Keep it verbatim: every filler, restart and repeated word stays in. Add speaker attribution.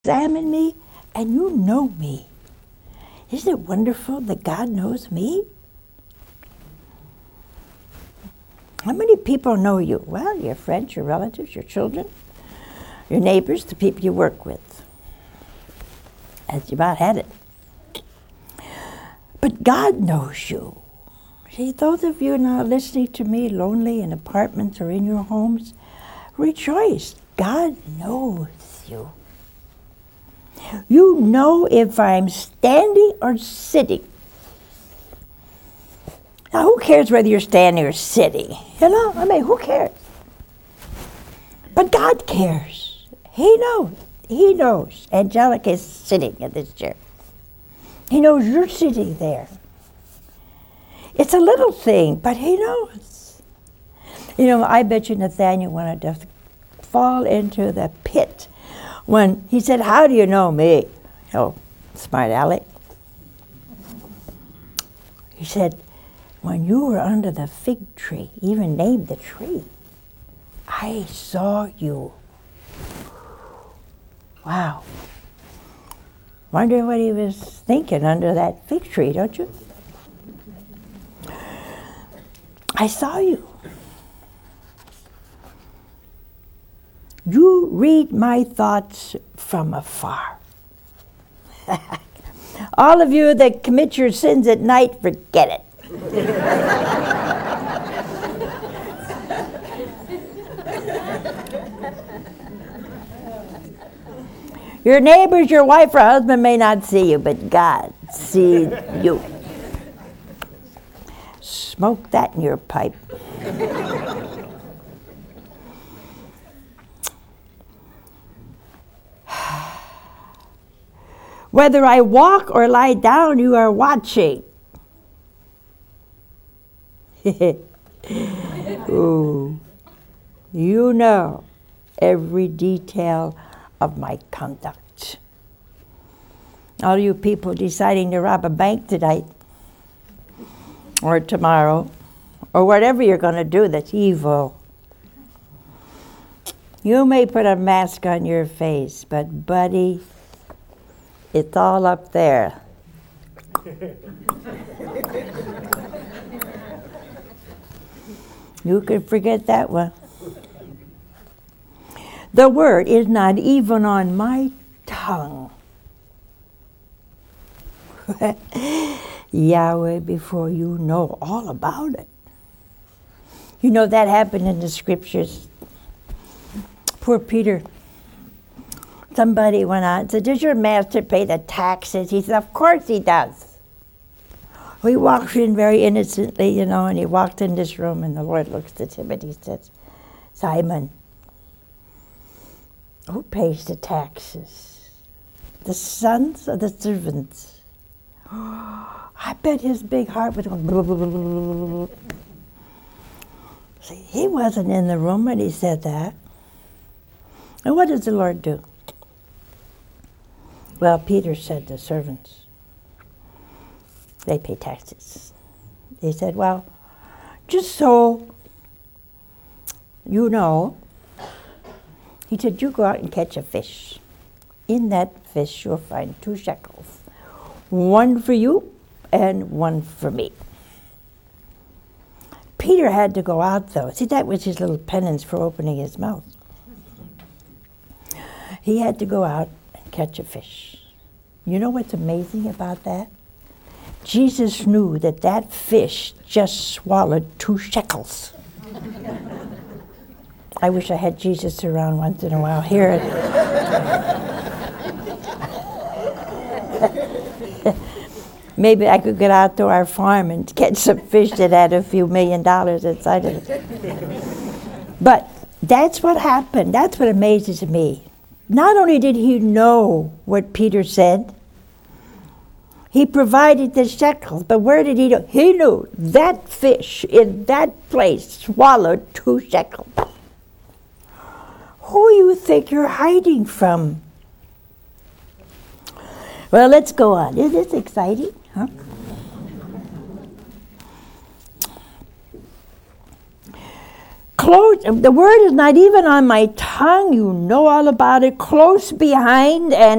Speaker 1: examine me, and you know me. Isn't it wonderful that God knows me? How many people know you? Well, your friends, your relatives, your children, your neighbors, the people you work with. That's about had it. But God knows you. See, those of you now listening to me, lonely in apartments or in your homes, rejoice. God knows you. You know if I'm standing or sitting. Now, who cares whether you're standing or sitting? You know, I mean, who cares? But God cares. He knows. He knows. Angelica is sitting in this chair. He knows you're sitting there. It's a little thing, but he knows. You know, I bet you Nathaniel wanted to fall into the pit when he said, "How do you know me?" Oh, smart Alec. He said, "When you were under the fig tree," even named the tree, "I saw you." Wow. Wonder what he was thinking under that fig tree, don't you? I saw you. You read my thoughts from afar. All of you that commit your sins at night, forget it. Your neighbors, your wife or husband may not see you, but God sees you. Smoke that in your pipe. Whether I walk or lie down, you are watching. Ooh. You know every detail of my conduct. All you people deciding to rob a bank tonight, or tomorrow, or whatever you're going to do that's evil. You may put a mask on your face, but buddy, it's all up there. You can forget that one. The word is not even on my tongue. Yahweh, before you know all about it. You know that happened in the scriptures. Poor Peter. Somebody went out and said, "Does your master pay the taxes?" He said, "Of course he does." He walked in very innocently, you know, and he walked in this room, and the Lord looks at him and he says, "Simon, who pays the taxes? The sons or the servants?" I bet his big heart was going, blah, blah, blah, blah, blah. See, he wasn't in the room when he said that. And what does the Lord do? Well, Peter said the servants, they pay taxes. He said, "Well, just so you know," he said, "you go out and catch a fish. In that fish you'll find two shekels, one for you and one for me." Peter had to go out, though. See, that was his little penance for opening his mouth. He had to go out and catch a fish. You know what's amazing about that? Jesus knew that that fish just swallowed two shekels. I wish I had Jesus around once in a while. Here it Maybe I could get out to our farm and catch some fish that had a few million dollars inside of it. But that's what happened. That's what amazes me. Not only did he know what Peter said, he provided the shekels, but where did he know? He knew that fish in that place swallowed two shekels. Who you think you're hiding from? Well, let's go on. Isn't this exciting? Huh? close, the word is not even on my tongue. You know all about it. Close behind and